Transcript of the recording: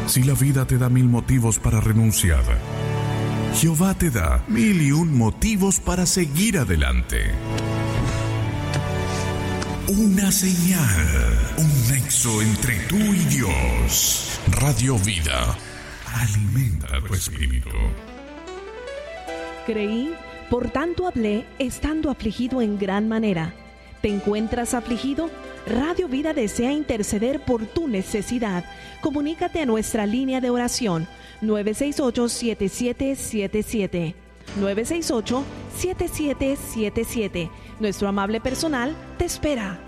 Si la vida te da 1000 motivos para renunciar, Jehová te da 1001 motivos para seguir adelante. Una señal, un nexo entre tú y Dios. Radio Vida, alimenta tu espíritu. Creí, por tanto hablé, estando afligido en gran manera. ¿Te encuentras afligido? Radio Vida desea interceder por tu necesidad. Comunícate a nuestra línea de oración 968-7777. 968-7777. Nuestro amable personal te espera.